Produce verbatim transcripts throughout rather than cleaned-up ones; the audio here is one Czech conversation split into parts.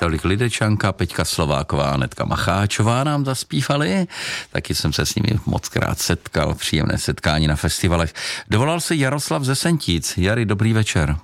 Tolik Lidečanka, Peťka Slováková a Netka Macháčová nám zaspívali. Taky jsem se s nimi moc krát setkal, příjemné setkání na festivalech. Dovolal se Jaroslav ze Sentíc. Jari, dobrý večer.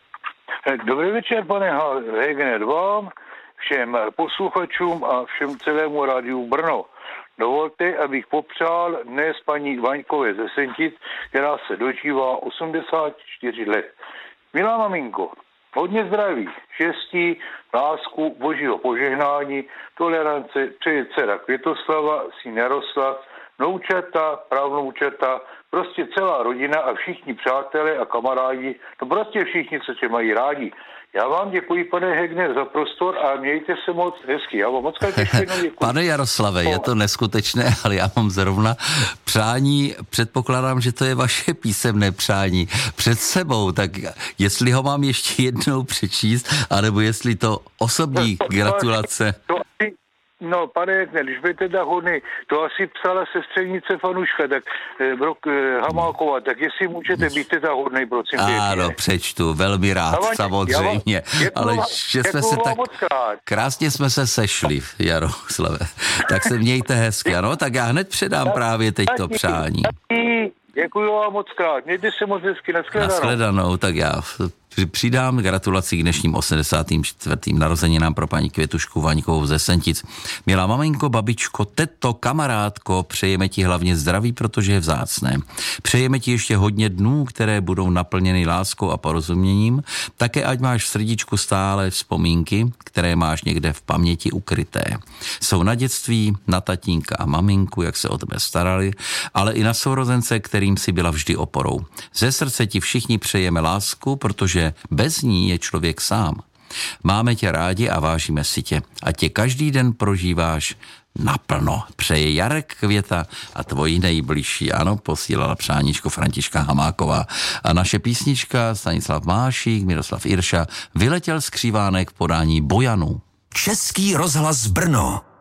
Dobrý večer, pane Hegener, vám, všem posluchačům a všem celému rádiu Brno. Dovolte, abych popřál dnes paní Vaňkové ze Sentic, která se dožívá osmdesát čtyři let. Milá maminko, hodně zdraví, štěstí, lásku, božího požehnání, tolerance, přeje dcera Květoslava, syn Jaroslav, vnoučata, pravnoučata, prostě celá rodina a všichni přátelé a kamarádi, to prostě všichni, co tě mají rádi. Já vám děkuji, pane Hegner, za prostor a mějte se moc hezky. Já vám moc děkuji. Pane Jaroslave, je to neskutečné, ale já mám zrovna přání, předpokládám, že to je vaše písemné přání před sebou, tak jestli ho mám ještě jednou přečíst, anebo jestli to osobní gratulace. To, to, No, pane Hegner, když by teda hodný, to asi psala sestřenice Fanuška, tak eh, Brok eh, Hamáková, tak jestli můžete být teda hodný, prosím. Ano, pěkně. Přečtu, velmi rád, vám, samozřejmě, vám, ale že jsme se tak, krásně jsme se sešli, Jaroslave, tak se mějte hezky, ano, tak já hned předám tak, právě teď to přání. Děkuji vám moc krát, mějte se moc hezky, nashledanou. Nashledanou, tak já přidám gratulaci k dnešním osmdesátým čtvrtým narozeninám pro paní Květušku Vaňkovou ze Sentic. Milá maminko, babičko, teto, kamarádko, přejeme ti hlavně zdraví, protože je vzácné. Přejeme ti ještě hodně dnů, které budou naplněny láskou a porozuměním. Také ať máš v srdíčku stále vzpomínky, které máš někde v paměti ukryté. Jsou na dětství, na tatínka a maminku, jak se o tebe starali, ale i na sourozence, kterým si byla vždy oporou. Ze srdce ti všichni přejeme lásku, protože bez ní je člověk sám. Máme tě rádi a vážíme si tě. A tě každý den prožíváš naplno. Přeje Jarek Květa a tvoji nejbližší. Ano, posílala přáníčko Františka Hamáková. A naše písnička Stanislav Mášík, Miroslav Irša, Vyletěl skřívánek v podání Bojanu. Český rozhlas Brno.